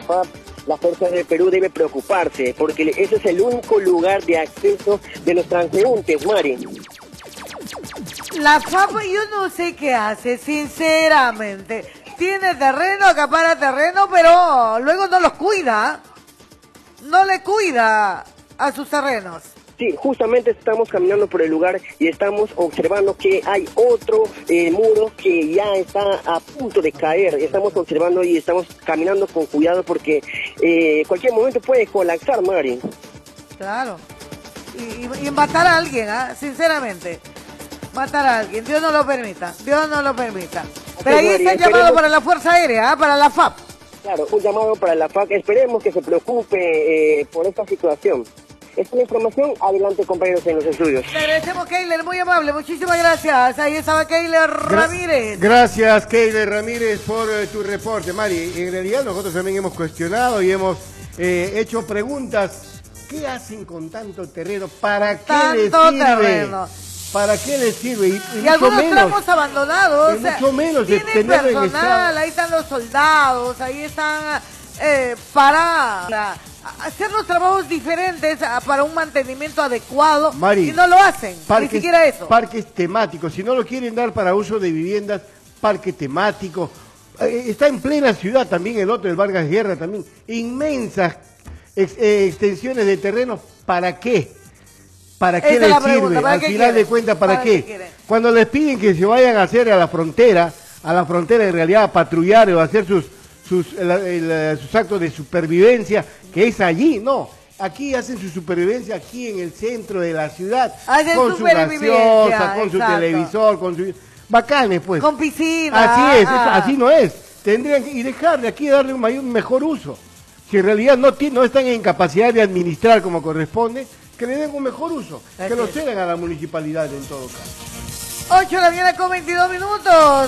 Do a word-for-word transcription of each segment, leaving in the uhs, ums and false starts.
F A P, la Fuerza del Perú debe preocuparse, porque ese es el único lugar de acceso de los transeúntes, Mari. La F A P yo no sé qué hace, sinceramente. Tiene terreno, acapara terreno, pero luego no los cuida. No le cuida a sus terrenos. Sí, justamente estamos caminando por el lugar y estamos observando que hay otro eh, muro que ya está a punto de caer. Estamos observando y estamos caminando con cuidado porque eh, cualquier momento puede colapsar, Mari. Claro. Y, y, y matar a alguien, ¿eh? Sinceramente. Matar a alguien. Dios no lo permita. Dios no lo permita. Pero ahí está el llamado para la Fuerza Aérea, ¿eh? Para la F A P. Claro, un llamado para la F A P. Esperemos que se preocupe eh, por esta situación. Esta es la información. Adelante, compañeros, en los estudios. Le agradecemos, Keiler, muy amable. Muchísimas gracias. Ahí estaba Keiler Ramírez. Gracias, Keiler Ramírez, por eh, tu reporte, Mari. En realidad nosotros también hemos cuestionado y hemos eh, hecho preguntas. ¿Qué hacen con tanto terreno? ¿Para qué Tanto les sirve? terreno. ¿Para qué les sirve? Y, y, y mucho algunos menos, tramos abandonados. y mucho menos de tienen tenerlo en personal, estado. ahí están los soldados, ahí están eh, para, para hacer los trabajos diferentes a, para un mantenimiento adecuado. Mari, y no lo hacen, parques, ni siquiera eso. Parques temáticos, si no lo quieren dar para uso de viviendas, parque temático. Eh, está en plena ciudad también el otro, el Vargas Guerra también. Inmensas ex, eh, extensiones de terreno, ¿para qué? ¿Para qué les sirve? Al final de cuentas, ¿para, ¿para qué? qué Cuando les piden que se vayan a hacer a la frontera, a la frontera en realidad a patrullar o a hacer sus, sus, el, el, sus actos de supervivencia, que es allí, no. Aquí hacen su supervivencia aquí en el centro de la ciudad, hacen con su gaseosa, con exacto. su televisor, con su... Bacanes, pues. Con piscina. Así es, ah. eso, así no es. Tendrían que y dejar de aquí darle un mayor, mejor uso. Si en realidad no, no están en capacidad de administrar como corresponde, que le den un mejor uso, Así que lo cedan a la municipalidad en todo caso. ocho de la mañana con veintidós minutos.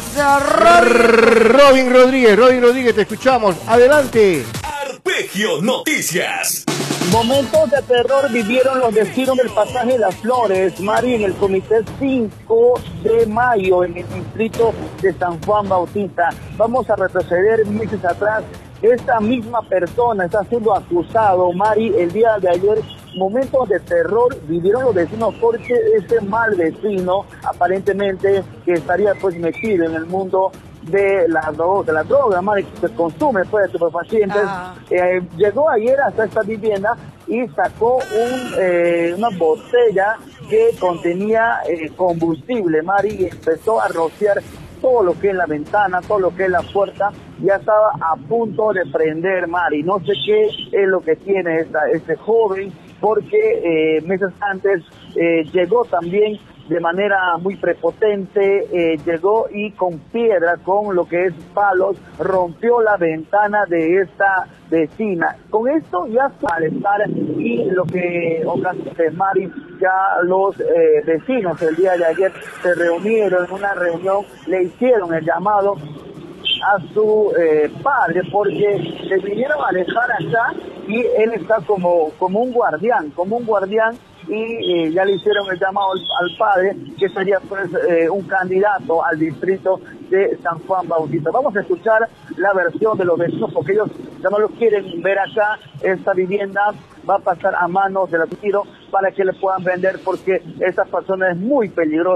Robin. Robin Rodríguez, Robin Rodríguez, te escuchamos. Adelante. Arpegio Noticias. Momentos de terror vivieron los vecinos del pasaje Las Flores, Mari, en el comité cinco de mayo, en el distrito de San Juan Bautista. Vamos a retroceder meses atrás. Esta misma persona está siendo acusado, Mari, el día de ayer. Momentos de terror vivieron los vecinos porque ese mal vecino, aparentemente, que estaría pues metido en el mundo de la, de la droga, Mari, que se consume pues de estupefacientes, eh, llegó ayer hasta esta vivienda y sacó un, eh, una botella que contenía eh, combustible, Mari, y empezó a rociar todo lo que es la ventana, todo lo que es la puerta. Ya estaba a punto de prender, Mari. No sé qué es lo que tiene esta, este joven, porque eh, meses antes eh, llegó también de manera muy prepotente, eh, llegó y con piedra, con lo que es palos, rompió la ventana de esta vecina. Con esto ya malestar y lo que ocasiona, Mari, ya los eh, vecinos el día de ayer se reunieron en una reunión, le hicieron el llamado a su eh, padre porque se vinieron a dejar acá y él está como, como un guardián, como un guardián y eh, ya le hicieron el llamado al, al padre que sería pues eh, un candidato al distrito de San Juan Bautista. Vamos a escuchar la versión de los vecinos porque ellos ya no lo quieren ver acá. Esta vivienda va a pasar a manos del partido para que le puedan vender porque esta persona es muy peligrosa.